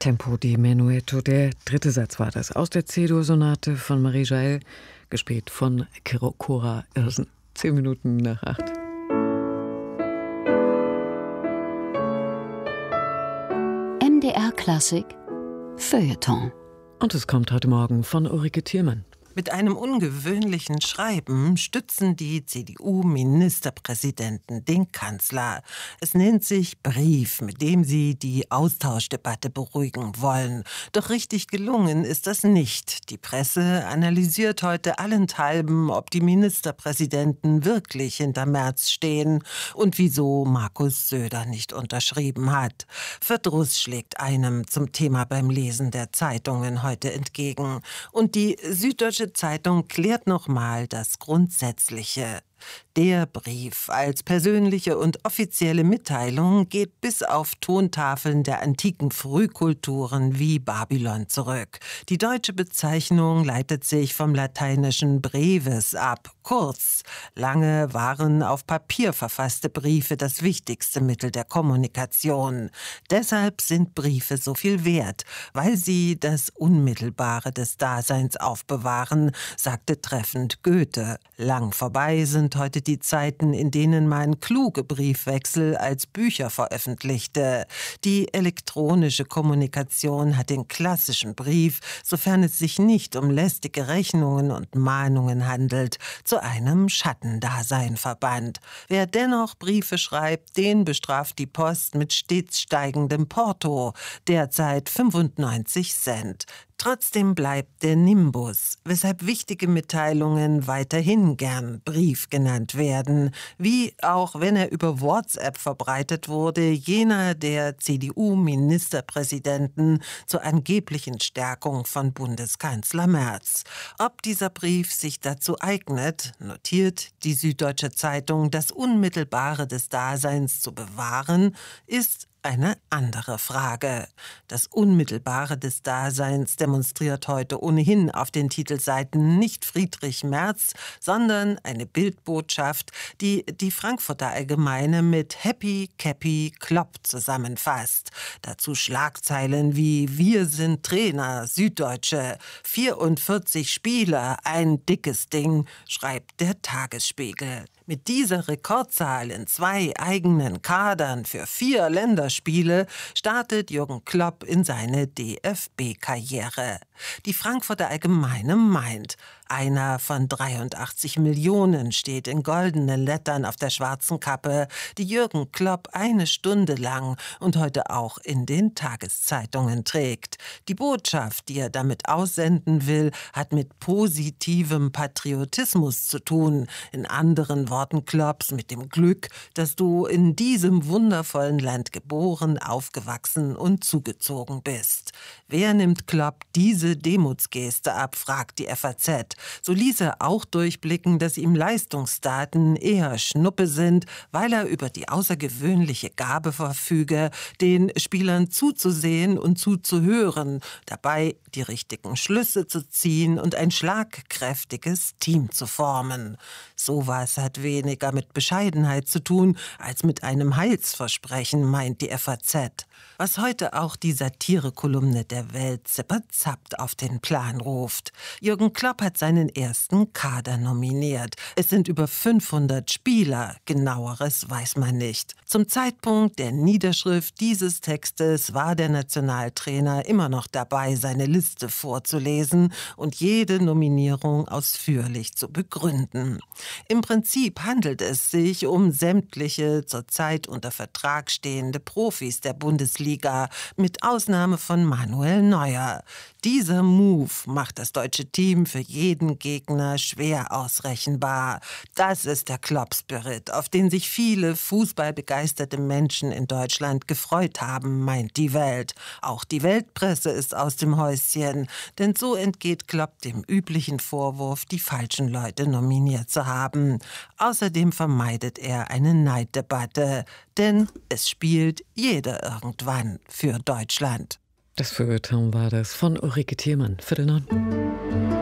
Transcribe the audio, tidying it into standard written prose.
Tempo di Menuetto, der dritte Satz war das, aus der C-Dur-Sonate von Marie Jael, gespielt von Cora Irsen. 10 Minuten nach 8. MDR Klassik Feuilleton. Und es kommt heute Morgen von Ulrike Thielmann. Mit einem ungewöhnlichen Schreiben stützen die CDU-Ministerpräsidenten den Kanzler. Es nennt sich Brief, mit dem sie die Austauschdebatte beruhigen wollen. Doch richtig gelungen ist das nicht. Die Presse analysiert heute allenthalben, ob die Ministerpräsidenten wirklich hinter Merz stehen und wieso Markus Söder nicht unterschrieben hat. Verdruss schlägt einem zum Thema beim Lesen der Zeitungen heute entgegen. Und die Süddeutsche Zeitung klärt nochmal das Grundsätzliche. Der Brief als persönliche und offizielle Mitteilung geht bis auf Tontafeln der antiken Frühkulturen wie Babylon zurück. Die deutsche Bezeichnung leitet sich vom lateinischen brevis ab, kurz. Lange waren auf Papier verfasste Briefe das wichtigste Mittel der Kommunikation. Deshalb sind Briefe so viel wert, weil sie das Unmittelbare des Daseins aufbewahren, sagte treffend Goethe. Lang vorbei sind heute die Zeiten, in denen man kluge Briefwechsel als Bücher veröffentlichte. Die elektronische Kommunikation hat den klassischen Brief, sofern es sich nicht um lästige Rechnungen und Mahnungen handelt, zu einem Schattendasein verbannt. Wer dennoch Briefe schreibt, den bestraft die Post mit stets steigendem Porto, derzeit 95 Cent. Trotzdem bleibt der Nimbus, weshalb wichtige Mitteilungen weiterhin gern Brief genannt werden, wie auch wenn er über WhatsApp verbreitet wurde, jener der CDU-Ministerpräsidenten zur angeblichen Stärkung von Bundeskanzler Merz. Ob dieser Brief sich dazu eignet, notiert die Süddeutsche Zeitung, das Unmittelbare des Daseins zu bewahren, ist eine andere Frage. Das Unmittelbare des Daseins demonstriert heute ohnehin auf den Titelseiten nicht Friedrich Merz, sondern eine Bildbotschaft, die die Frankfurter Allgemeine mit Happy Cappy Klopp zusammenfasst. Dazu Schlagzeilen wie „Wir sind Trainer, Süddeutsche, 44 Spieler, ein dickes Ding", schreibt der Tagesspiegel. Mit dieser Rekordzahl in 2 eigenen Kadern für 4 Länderspiele startet Jürgen Klopp in seine DFB-Karriere. Die Frankfurter Allgemeine meint, einer von 83 Millionen steht in goldenen Lettern auf der schwarzen Kappe, die Jürgen Klopp 1 Stunde lang und heute auch in den Tageszeitungen trägt. Die Botschaft, die er damit aussenden will, hat mit positivem Patriotismus zu tun. In anderen Worten Klopps mit dem Glück, dass du in diesem wundervollen Land geboren, aufgewachsen und zugezogen bist. Wer nimmt Klopp diese Demutsgeste ab, fragt die FAZ. So ließ er auch durchblicken, dass ihm Leistungsdaten eher Schnuppe sind, weil er über die außergewöhnliche Gabe verfüge, den Spielern zuzusehen und zuzuhören, dabei die richtigen Schlüsse zu ziehen und ein schlagkräftiges Team zu formen. Sowas hat weniger mit Bescheidenheit zu tun als mit einem Heilsversprechen, meint die FAZ. Was heute auch die Satirekolumne der Welt zipper-zappt auf den Plan ruft. Jürgen Klopp hat seinen ersten Kader nominiert. Es sind über 500 Spieler, genaueres weiß man nicht. Zum Zeitpunkt der Niederschrift dieses Textes war der Nationaltrainer immer noch dabei, seine Liste vorzulesen und jede Nominierung ausführlich zu begründen. Im Prinzip handelt es sich um sämtliche zurzeit unter Vertrag stehende Profis der Bundesliga, mit Ausnahme von Manuel Neuer. Dieser Move macht das deutsche Team für jeden Gegner schwer ausrechenbar. Das ist der Klopp-Spirit, auf den sich viele fußballbegeisterte Menschen in Deutschland gefreut haben, meint die Welt. Auch die Weltpresse ist aus dem Häuschen, denn so entgeht Klopp dem üblichen Vorwurf, die falschen Leute nominiert zu haben. Außerdem vermeidet er eine Neiddebatte, denn es spielt jeder irgendwann für Deutschland. Das Feuilleton war das von Ulrike Thielmann. 8:45.